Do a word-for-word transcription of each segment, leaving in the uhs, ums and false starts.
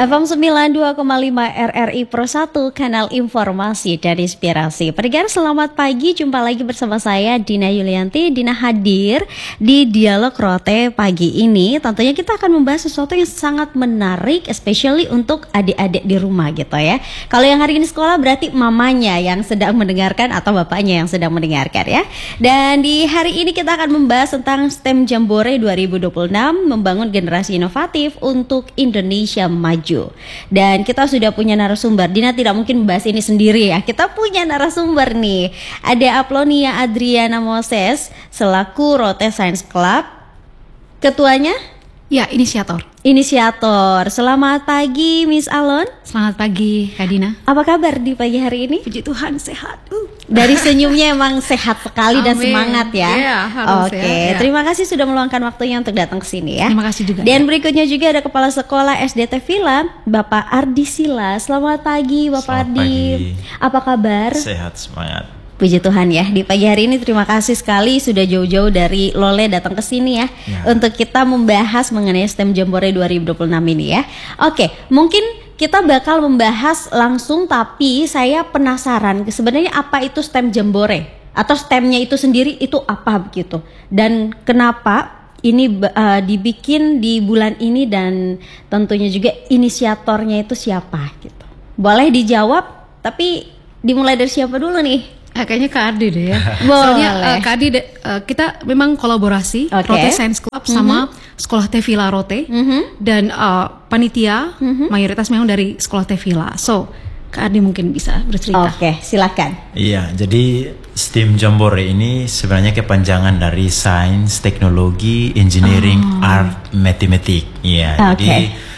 F M sembilan puluh dua koma lima R R I Pro satu, kanal informasi dan inspirasi. Pendengar selamat pagi, jumpa lagi bersama saya Dina Yulianti. Dina hadir di Dialog Rote pagi ini. Tentunya kita akan membahas sesuatu yang sangat menarik, especially untuk adik-adik di rumah gitu ya. Kalau yang hari ini sekolah berarti mamanya yang sedang mendengarkan atau bapaknya yang sedang mendengarkan ya. Dan di hari ini kita akan membahas tentang STEM Jambore dua ribu dua puluh enam, membangun generasi inovatif untuk Indonesia maju. Dan kita sudah punya narasumber. Dina tidak mungkin membahas ini sendiri ya. Kita punya narasumber nih. Ada Aplonia Adriana Moses selaku Rote Science Club. Ketuanya? Ya, inisiator. Inisiator. Selamat pagi Miss Alon. Selamat pagi Kak Dina. Apa kabar di pagi hari ini? Puji Tuhan sehat. Uh. Dari senyumnya emang sehat sekali dan semangat ya. Iya, harus Oke, ya. terima kasih sudah meluangkan waktunya untuk datang ke sini ya. Terima kasih juga. Dan berikutnya juga ada Kepala Sekolah S D T Villa, Bapak Ardi Sila. Selamat pagi Bapak Selamat Ardi. Pagi. Apa kabar? Sehat, semangat. Puji Tuhan ya, di pagi hari ini terima kasih sekali sudah jauh-jauh dari Lole datang ke sini ya, ya untuk kita membahas mengenai STEM Jambore dua ribu dua puluh enam ini ya. Oke, mungkin kita bakal membahas langsung, tapi saya penasaran sebenarnya apa itu STEM Jambore atau STEM-nya itu sendiri itu apa begitu, dan kenapa ini uh, dibikin di bulan ini, dan tentunya juga inisiatornya itu siapa gitu. Boleh dijawab, tapi dimulai dari siapa dulu nih? Eh, kayaknya Kak Ardi deh ya. Soalnya uh, Kak Ardi de, uh, kita memang kolaborasi okay. Rote Science Club sama mm-hmm. Sekolah T Villa Rote mm-hmm. dan uh, panitia mm-hmm. mayoritas memang dari Sekolah T Villa. So Kak Ardi mungkin bisa bercerita. Oke, okay, silakan. Iya, jadi STEM Jambore ini sebenarnya kepanjangan dari Sains, Teknologi, Engineering, oh. Art, Matematik. Iya, okay. Jadi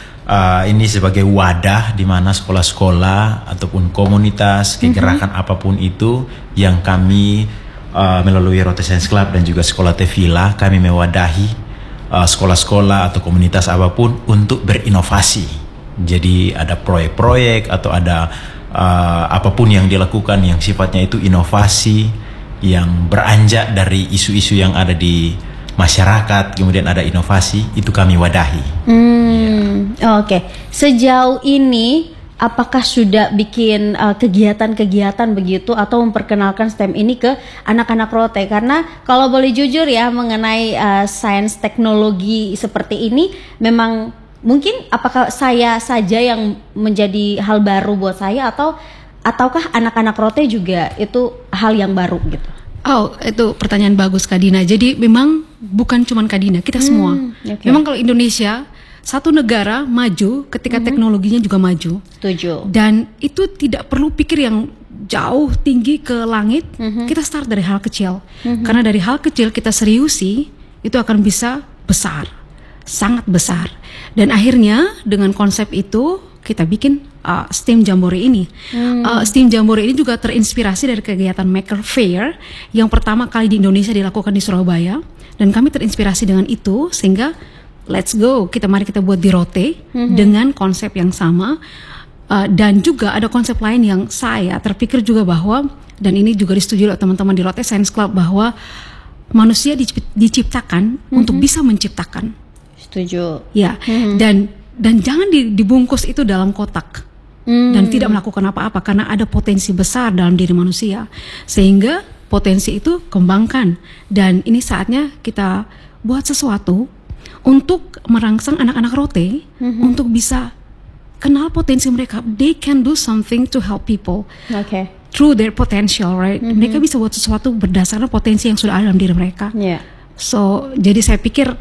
Uh, ini sebagai wadah di mana sekolah-sekolah ataupun komunitas kegerakan mm-hmm. apapun itu yang kami uh, melalui Rote Science Club dan juga Sekolah T Villa, kami mewadahi uh, sekolah-sekolah atau komunitas apapun untuk berinovasi. Jadi ada proyek-proyek atau ada uh, apapun yang dilakukan yang sifatnya itu inovasi yang beranjak dari isu-isu yang ada di masyarakat, kemudian ada inovasi, itu kami wadahi. Hmm, ya. Oke. Okay. Sejauh ini, apakah sudah bikin uh, kegiatan-kegiatan begitu atau memperkenalkan STEM ini ke anak-anak Rote? Karena kalau boleh jujur ya, mengenai uh, sains teknologi seperti ini, memang mungkin apakah saya saja yang menjadi hal baru buat saya, atau ataukah anak-anak Rote juga itu hal yang baru gitu? Oh, itu pertanyaan bagus Kak Dina. Jadi memang bukan cuma Kak Dina, kita hmm, semua. Okay. Memang kalau Indonesia satu negara maju ketika mm-hmm. teknologinya juga maju. Setuju. Dan itu tidak perlu pikir yang jauh tinggi ke langit. Mm-hmm. Kita start dari hal kecil. Mm-hmm. Karena dari hal kecil kita seriusi, itu akan bisa besar, sangat besar. Dan akhirnya dengan konsep itu kita bikin uh, STEM Jambore ini. Hmm. Uh, STEM Jambore ini juga terinspirasi dari kegiatan Maker Fair yang pertama kali di Indonesia dilakukan di Surabaya, dan kami terinspirasi dengan itu sehingga let's go, kita mari kita buat di Rote hmm. dengan konsep yang sama. Uh, dan juga ada konsep lain yang saya terpikir juga bahwa, dan ini juga disetujui oleh teman-teman di Rote Science Club, bahwa manusia diciptakan hmm. untuk bisa menciptakan. Setuju. Ya, hmm. dan dan jangan dibungkus itu dalam kotak hmm. dan tidak melakukan apa-apa, karena ada potensi besar dalam diri manusia, sehingga potensi itu kembangkan. Dan ini saatnya kita buat sesuatu untuk merangsang anak-anak Rote hmm. untuk bisa kenal potensi mereka. They can do something to help people okay. through their potential, right? Hmm. Mereka bisa buat sesuatu berdasarkan potensi yang sudah ada dalam diri mereka. Yeah. So jadi saya pikir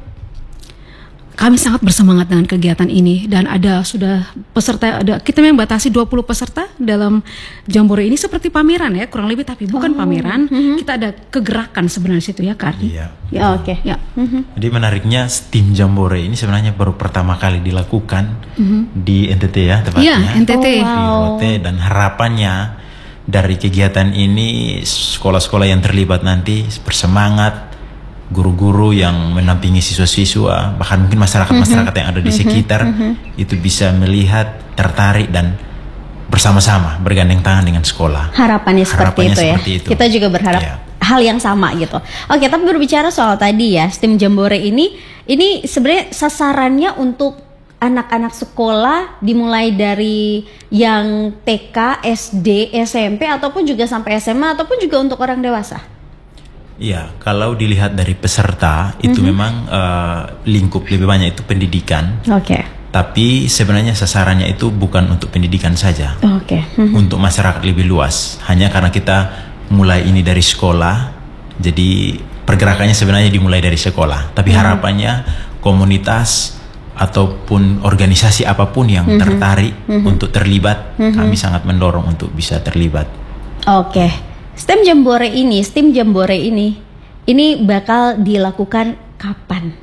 kami sangat bersemangat dengan kegiatan ini, dan ada sudah peserta, ada kita memang batasi dua puluh peserta dalam Jambore ini, seperti pameran ya kurang lebih, tapi bukan oh. pameran. Mm-hmm. Kita ada kegerakan sebenarnya situ ya Kak. Iya. Ya oke. Okay. Ya. Mm-hmm. Jadi menariknya STEM Jambore ini sebenarnya baru pertama kali dilakukan mm-hmm. di N T T ya tepatnya. Iya, N T T. Oh, wow. Di Rote, dan harapannya dari kegiatan ini sekolah-sekolah yang terlibat nanti bersemangat, guru-guru yang menampingi siswa-siswa, bahkan mungkin masyarakat-masyarakat mm-hmm. yang ada di sekitar mm-hmm. itu bisa melihat, tertarik, dan bersama-sama bergandeng tangan dengan sekolah. Harapannya seperti Harapannya itu seperti ya. Itu. Kita juga berharap yeah. hal yang sama gitu. Oke, tapi berbicara soal tadi ya, STEM Jambore ini, ini sebenarnya sasarannya untuk anak-anak sekolah dimulai dari yang T K, S D, S M P ataupun juga sampai S M A ataupun juga untuk orang dewasa? Iya, kalau dilihat dari peserta itu mm-hmm. memang uh, lingkup lebih banyak itu pendidikan. Oke. Okay. Tapi sebenarnya sasarannya itu bukan untuk pendidikan saja. Oke. Okay. Mm-hmm. Untuk masyarakat lebih luas. Hanya karena kita mulai ini dari sekolah, jadi pergerakannya sebenarnya dimulai dari sekolah. Tapi mm-hmm. harapannya komunitas ataupun organisasi apapun yang mm-hmm. tertarik mm-hmm. untuk terlibat, mm-hmm. kami sangat mendorong untuk bisa terlibat. Oke, okay. STEM Jambore ini, STEM Jambore ini, ini bakal dilakukan kapan?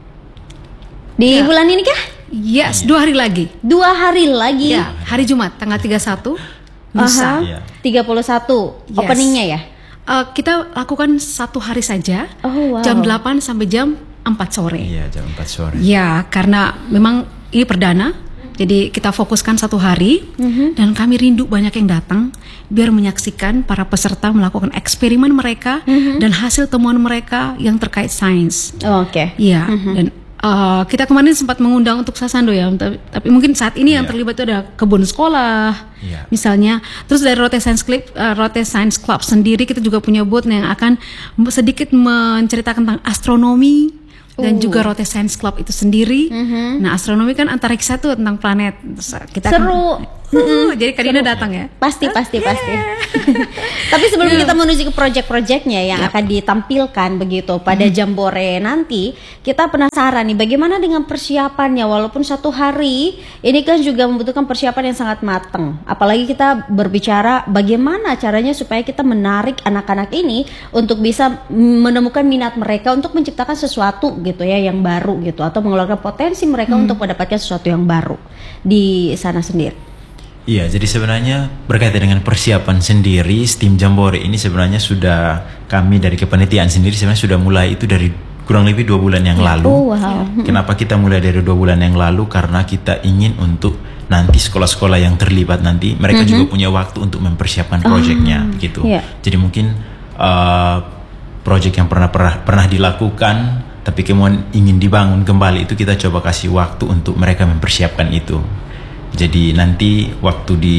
Di ya. bulan ini kah? Yes, dua hari lagi. Dua hari lagi? Ya, hari Jumat, tanggal tiga puluh satu, lusa. Uh-huh. tiga puluh satu, yes. Openingnya ya? Uh, kita lakukan satu hari saja, oh, wow. jam delapan sampai jam empat sore. Iya, jam empat sore. Ya, karena memang ini perdana, jadi kita fokuskan satu hari, mm-hmm. dan kami rindu banyak yang datang biar menyaksikan para peserta melakukan eksperimen mereka mm-hmm. dan hasil temuan mereka yang terkait sains. Oh, Oke. Okay. Iya, mm-hmm. dan uh, kita kemarin sempat mengundang untuk Sasando ya, tapi, tapi mungkin saat ini yeah. yang terlibat itu ada kebun sekolah, yeah. misalnya. Terus dari Rote Science Club, uh, Rote Science Club sendiri kita juga punya booth yang akan sedikit menceritakan tentang astronomi. Dan uh. juga Rote Science Club itu sendiri. Mm-hmm. Nah, astronomi kan antariksa tuh tentang planet. Kita seru. Kan, uh, jadi Kak Dina datang ya? Pasti, pasti, yeah. pasti. Tapi sebelum yeah. kita menuju ke project-projectnya yang yeah. akan ditampilkan begitu pada mm-hmm. Jambore nanti, kita penasaran nih bagaimana dengan persiapannya. Walaupun satu hari, ini kan juga membutuhkan persiapan yang sangat matang. Apalagi kita berbicara bagaimana caranya supaya kita menarik anak-anak ini untuk bisa menemukan minat mereka untuk menciptakan sesuatu gitu ya yang baru gitu, atau mengeluarkan potensi mereka hmm. untuk mendapatkan sesuatu yang baru di sana sendiri. Iya, jadi sebenarnya berkaitan dengan persiapan sendiri, STEM Jambore ini sebenarnya sudah kami dari kepanitiaan sendiri sebenarnya sudah mulai itu dari kurang lebih dua bulan yang lalu. Oh, wow. Kenapa kita mulai dari dua bulan yang lalu? Karena kita ingin untuk nanti sekolah-sekolah yang terlibat nanti mereka mm-hmm. juga punya waktu untuk mempersiapkan proyeknya oh, gitu. Yeah. Jadi mungkin uh, proyek yang pernah pernah pernah dilakukan tapi kemudian ingin dibangun kembali itu kita coba kasih waktu untuk mereka mempersiapkan itu. Jadi nanti waktu di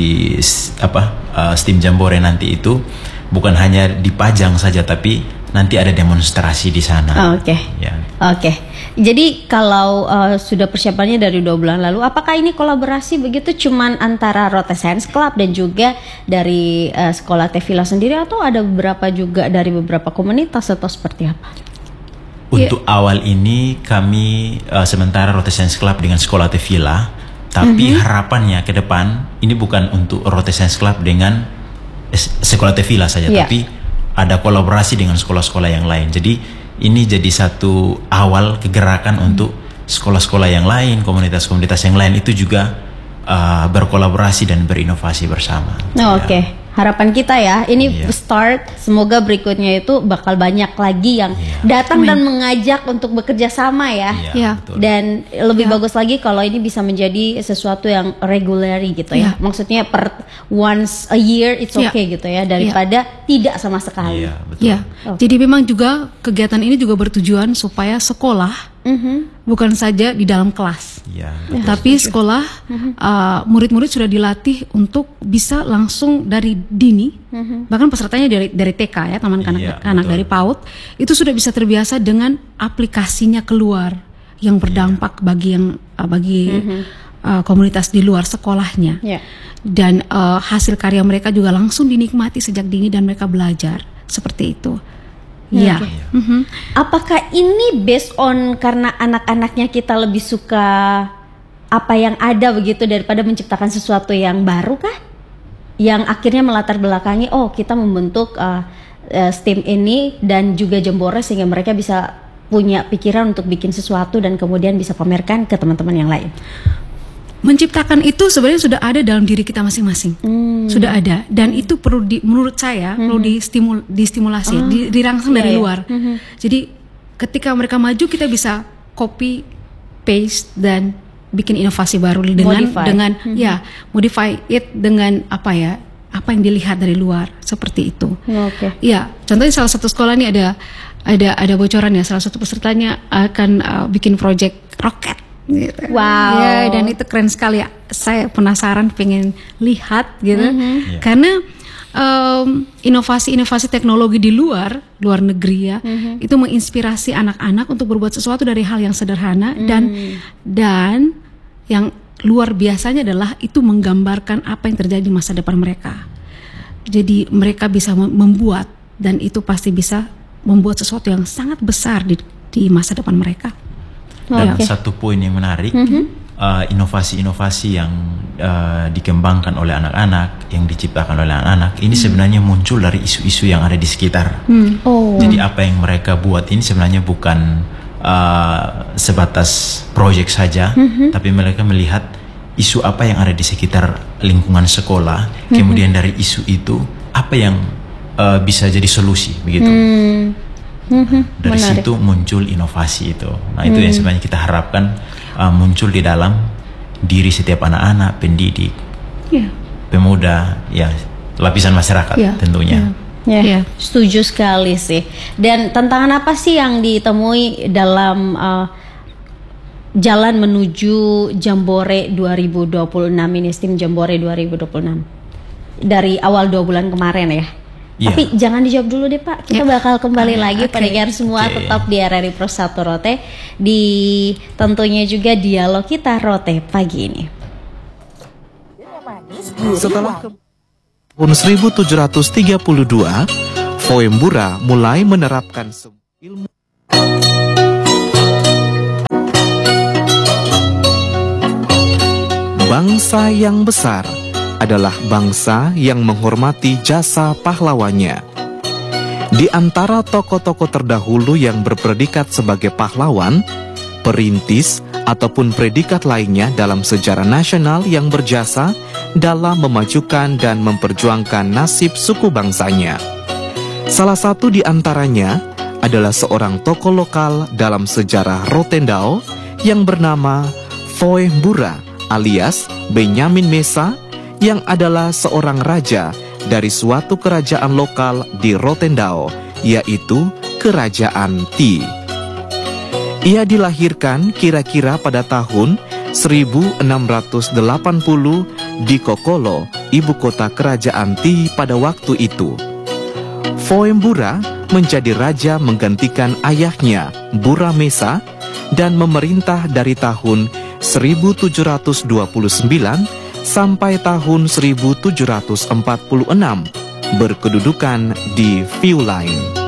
apa uh, STEM Jambore nanti itu bukan hanya dipajang saja tapi nanti ada demonstrasi di sana. Oke. Okay. Ya. Oke. Okay. Jadi kalau uh, sudah persiapannya dari dua bulan lalu, apakah ini kolaborasi begitu cuman antara Rote Science Club dan juga dari uh, sekolah Tevila sendiri atau ada beberapa juga dari beberapa komunitas atau seperti apa? Untuk yeah. awal ini kami uh, sementara Rote Science Club dengan sekolah Tevila. Tapi mm-hmm. harapannya ke depan ini bukan untuk Rote Science Club dengan sekolah Tevila saja, yeah. tapi ada kolaborasi dengan sekolah-sekolah yang lain. Jadi ini jadi satu awal kegerakan mm. untuk sekolah-sekolah yang lain, komunitas-komunitas yang lain itu juga uh, berkolaborasi dan berinovasi bersama. Oh, ya. Oke. Okay. Harapan kita ya, ini yeah. start, semoga berikutnya itu bakal banyak lagi yang yeah. datang Amin. Dan mengajak untuk bekerja sama ya. Yeah. Yeah. Dan lebih yeah. bagus lagi kalau ini bisa menjadi sesuatu yang regular gitu ya. Yeah. Maksudnya per once a year it's okay yeah. gitu ya, daripada yeah. tidak sama sekali. Yeah, betul. Yeah. Oh. Jadi memang juga kegiatan ini juga bertujuan supaya sekolah Mm-hmm. bukan saja di dalam kelas, ya, tapi sekolah mm-hmm. uh, murid-murid sudah dilatih untuk bisa langsung dari dini, mm-hmm. bahkan pesertanya dari dari T K ya, taman kanak-kanak ya, dari PAUD itu sudah bisa terbiasa dengan aplikasinya keluar yang berdampak ya. bagi yang uh, bagi mm-hmm. uh, komunitas di luar sekolahnya, ya. Dan uh, hasil karya mereka juga langsung dinikmati sejak dini dan mereka belajar seperti itu. Iya. Okay. Mm-hmm. Apakah ini based on karena anak-anaknya kita lebih suka apa yang ada begitu daripada menciptakan sesuatu yang baru kah? Yang akhirnya melatar belakangi, oh kita membentuk uh, uh, STEM ini dan juga Jambore sehingga mereka bisa punya pikiran untuk bikin sesuatu dan kemudian bisa pamerkan ke teman-teman yang lain. Menciptakan itu sebenarnya sudah ada dalam diri kita masing-masing, hmm. sudah ada, dan hmm. itu perlu di, menurut saya hmm. perlu distimul, distimulasi, oh. di, dirangsang yeah, dari yeah. luar. Hmm. Jadi ketika mereka maju kita bisa copy, paste dan bikin inovasi baru dengan modify. dengan hmm. ya modify it dengan apa ya apa yang dilihat dari luar seperti itu. Oh, Oke. Okay. Ya, contohnya salah satu sekolah ini ada ada ada bocoran ya, salah satu pesertanya akan uh, bikin project roket. Gitu. Wow. Ya, dan itu keren sekali. Saya penasaran, pengen lihat gitu, Mm-hmm. karena um, inovasi-inovasi teknologi di luar luar negeri ya, mm-hmm. itu menginspirasi anak-anak untuk berbuat sesuatu dari hal yang sederhana, mm. dan dan yang luar biasanya adalah itu menggambarkan apa yang terjadi di masa depan mereka. Jadi mereka bisa membuat, dan itu pasti bisa membuat sesuatu yang sangat besar di di masa depan mereka. Dan Okay. satu poin yang menarik, Mm-hmm. uh, inovasi-inovasi yang uh, dikembangkan oleh anak-anak, yang diciptakan oleh anak-anak, ini sebenarnya muncul dari isu-isu yang ada di sekitar. Hmm. Oh. Jadi apa yang mereka buat ini sebenarnya bukan uh, sebatas proyek saja, Mm-hmm. tapi mereka melihat isu apa yang ada di sekitar lingkungan sekolah, Mm-hmm. kemudian dari isu itu apa yang uh, bisa jadi solusi, begitu. Hmm. Mhm. Dari Menarik. situ muncul inovasi itu. Nah itu yang sebenarnya kita harapkan uh, muncul di dalam diri setiap anak-anak, pendidik, Ya. pemuda, ya lapisan masyarakat Ya. tentunya. Ya, Ya. setuju sekali sih. Dan tantangan apa sih yang ditemui dalam uh, jalan menuju Jambore dua ribu dua puluh enam ini, STEAM Jambore dua ribu dua puluh enam? Dari awal dua bulan kemarin ya. Iya. Tapi jangan dijawab dulu deh Pak. Kita Ya. bakal kembali lagi Oke. pendengar semua, Oke. tetap di R R I Pro satu Rote, di tentunya juga dialog kita Rote pagi ini. Setelah ke tahun seribu tujuh ratus tiga puluh dua, Foembura mulai menerapkan sebuah ilmu bangsa yang besar adalah bangsa yang menghormati jasa pahlawannya. Di antara tokoh-tokoh terdahulu yang berpredikat sebagai pahlawan, perintis, ataupun predikat lainnya dalam sejarah nasional yang berjasa dalam memajukan dan memperjuangkan nasib suku bangsanya. Salah satu di antaranya adalah seorang tokoh lokal dalam sejarah Rotendao yang bernama Foembura alias Benyamin Mesa, yang adalah seorang raja dari suatu kerajaan lokal di Rotendao, yaitu Kerajaan Ti. Ia dilahirkan kira-kira pada tahun seribu enam ratus delapan puluh di Kokolo, ibu kota Kerajaan Ti pada waktu itu. Foembura menjadi raja menggantikan ayahnya, Bura Mesa, dan memerintah dari tahun seribu tujuh ratus dua puluh sembilan sampai tahun seribu tujuh ratus empat puluh enam, berkedudukan di Viu Lain.